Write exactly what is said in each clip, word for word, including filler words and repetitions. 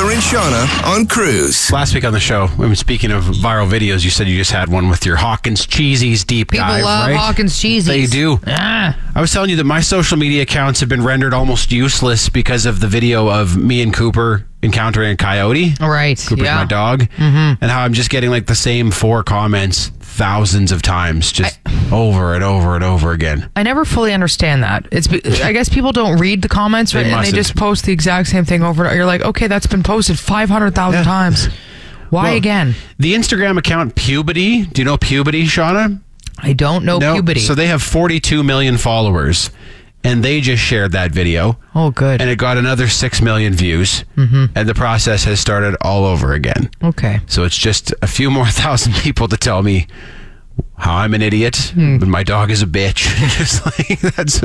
Beckler and Shauna on Cruise. Last week on the show, I mean, speaking of viral videos, you said you just had one with your Hawkins Cheesies deep People dive, love right? Hawkins Cheesies. They do. Ah. I was telling you that my social media accounts have been rendered almost useless because of the video of me and Cooper encountering a coyote. Right. Cooper's yeah. my dog. Mm-hmm. And how I'm just getting like the same four comments thousands of times, just I, over and over and over again. I never fully understand that. It's I guess people don't read the comments, right? They And they just post the exact same thing over and over. You're like, okay, that's been posted five hundred thousand yeah. times. Why well, again? The Instagram account Puberty. Do you know Puberty, Shauna? I don't know no. Puberty. So they have forty-two million followers, and they just shared that video. Oh, good. And it got another six million views, mm-hmm. and the process has started all over again. Okay. So it's just a few more thousand people to tell me how I'm an idiot, mm. but my dog is a bitch. Just like that's...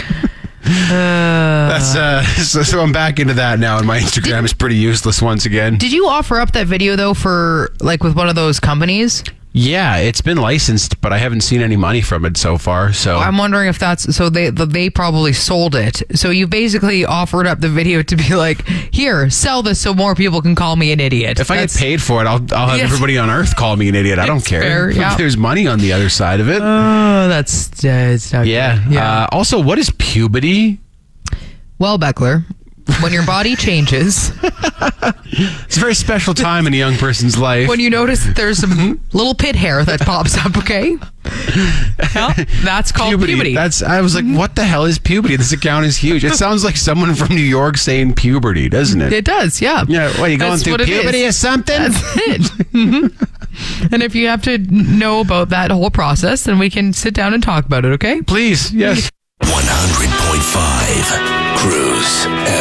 Uh, That's uh, so, so I'm back into that now, and my Instagram did, is pretty useless once again. Did you offer up that video though for like with one of those companies? Yeah, it's been licensed, but I haven't seen any money from it so far. So I'm wondering if that's so they they probably sold it. So you basically offered up the video to be like, here, sell this so more people can call me an idiot. If that's, I get paid for it, I'll I'll have yes. everybody on Earth call me an idiot. I don't care. Fair, yeah. If there's money on the other side of it. Oh, uh, that's uh, it's not yeah. Good. Yeah. Uh, also, what is puberty? Well, Beckler, when your body changes, it's a very special time in a young person's life. When you notice that there's some little pit hair that pops up, okay? Well, that's called puberty. puberty. That's. I was like, what the hell is puberty? This account is huge. It sounds like someone from New York saying puberty, doesn't it? It does, yeah. Yeah, what, are you going that's through puberty or something? That's it. Mm-hmm. And if you have to know about that whole process, then we can sit down and talk about it, okay? Please, yes. one hundred point five Cruise.